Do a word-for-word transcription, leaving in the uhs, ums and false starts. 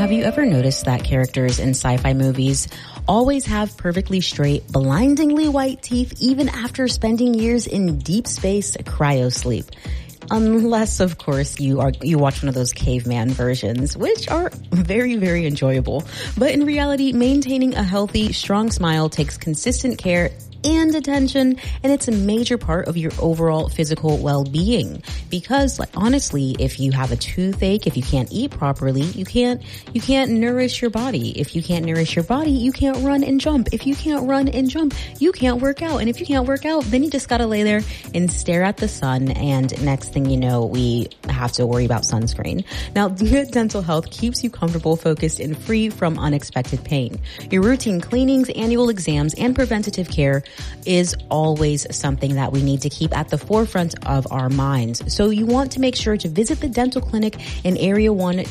have you ever noticed that characters in sci-fi movies always have perfectly straight, blindingly white teeth even after spending years in deep space cryosleep? Unless, of course, you are you watch one of those caveman versions, which are very, very enjoyable. But in reality, maintaining a healthy, strong smile takes consistent care and attention, and it's a major part of your overall physical well-being. Because, like, honestly, if you have a toothache, if you can't eat properly, you can't you can't nourish your body. If you can't nourish your body, you can't run and jump. If you can't run and jump, you can't work out. And if you can't work out, then you just gotta lay there and stare at the sun, and next thing you know, we have to worry about sunscreen. Now, good dental health keeps you comfortable, focused, and free from unexpected pain. Your routine cleanings, annual exams, and preventative care is always something that we need to keep at the forefront of our minds. So you want to make sure to visit the dental clinic in Area one